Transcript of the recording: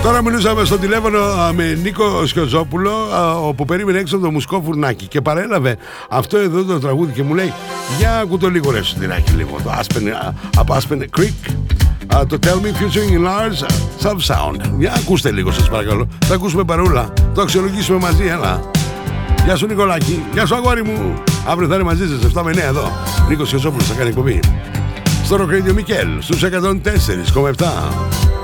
Τώρα μιλούσαμε στο τηλέφωνο με Νίκο Σκιοζόπουλο, όπου περίμενε έξω το μουσικό φουρνάκι και παρέλαβε αυτό εδώ το τραγούδι και μου λέει: για ακούτε λίγο ρε Σωτηράκη, λίγο το Aspen, από Aspen Creek, το Tell Me featuring in Lars Sub Sound. Για ακούστε λίγο σας παρακαλώ. Θα ακούσουμε παρούλα, το αξιολογήσουμε μαζί, έλα. Γεια σου Νικολάκη, γεια σου αγόρι μου. Αύριο θα είναι μαζί σας 7 με 9 εδώ. Νίκος Σκιοζόπουλος θα κάνει εκπομπή στο Rock Radio Μικέλ στους 104,7.